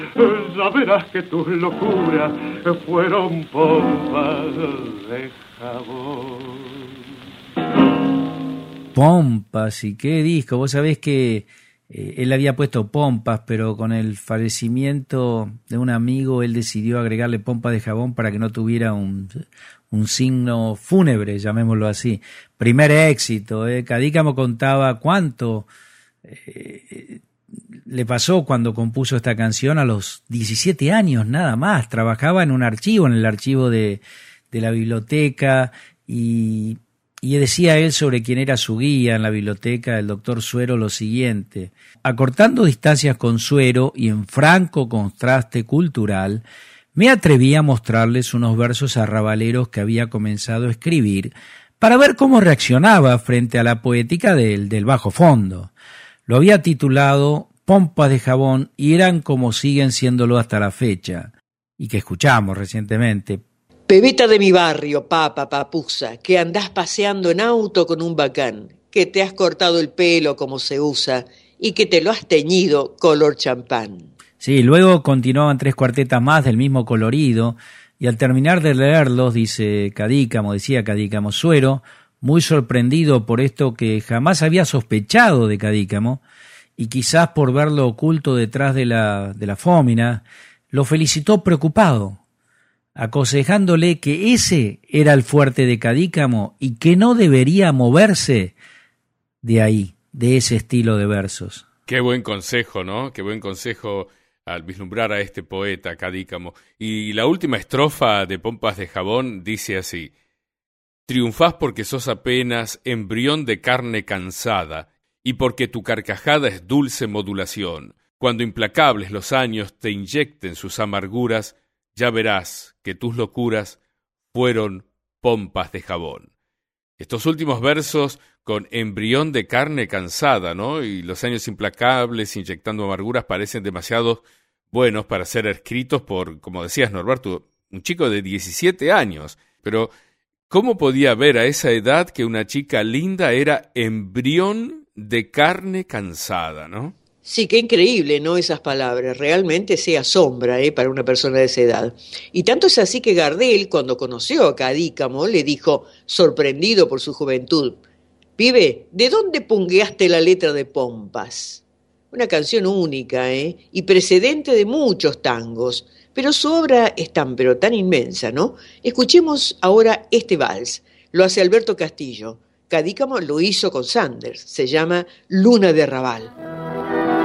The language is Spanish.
Ya verás que tus locuras fueron pompas de jabón. Pompas, ¿y qué disco? Vos sabés que él había puesto Pompas, pero con el fallecimiento de un amigo él decidió agregarle Pompas de jabón para que no tuviera un signo fúnebre, llamémoslo así. Primer éxito, Cadícamo contaba cuánto le pasó cuando compuso esta canción a los 17 años nada más. Trabajaba en un archivo, en el archivo de la biblioteca, y decía él sobre quién era su guía en la biblioteca, el doctor Suero, lo siguiente: acortando distancias con Suero y en franco contraste cultural, me atreví a mostrarles unos versos arrabaleros que había comenzado a escribir para ver cómo reaccionaba frente a la poética del bajo fondo. Lo había titulado Pompas de jabón y eran como siguen siéndolo hasta la fecha, y que escuchamos recientemente. Pebeta de mi barrio, papusa, que andás paseando en auto con un bacán, que te has cortado el pelo como se usa y que te lo has teñido color champán. Sí, luego continuaban 3 cuartetas más del mismo colorido, y al terminar de leerlos, decía Cadícamo, Suero, muy sorprendido por esto que jamás había sospechado de Cadícamo, y quizás por verlo oculto detrás de la fómina, lo felicitó preocupado, aconsejándole que ese era el fuerte de Cadícamo y que no debería moverse de ahí, de ese estilo de versos. Qué buen consejo, ¿no? Qué buen consejo al vislumbrar a este poeta, Cadícamo. Y la última estrofa de Pompas de jabón dice así: triunfás porque sos apenas embrión de carne cansada y porque tu carcajada es dulce modulación. Cuando implacables los años te inyecten sus amarguras, ya verás que tus locuras fueron pompas de jabón. Estos últimos versos con embrión de carne cansada, ¿no? Y los años implacables inyectando amarguras parecen demasiado buenos para ser escritos por, como decías, Norberto, un chico de 17 años. Pero ¿cómo podía ver a esa edad que una chica linda era embrión de carne cansada, ¿no? Sí, qué increíble, ¿no? Esas palabras, realmente se asombra, para una persona de esa edad. Y tanto es así que Gardel, cuando conoció a Cadícamo, le dijo, sorprendido por su juventud: pibe, ¿de dónde pungueaste la letra de Pompas? Una canción única, y precedente de muchos tangos, pero su obra es tan inmensa, ¿no? Escuchemos ahora este vals, lo hace Alberto Castillo. Cadícamo lo hizo con Sanders, se llama Luna de Arrabal.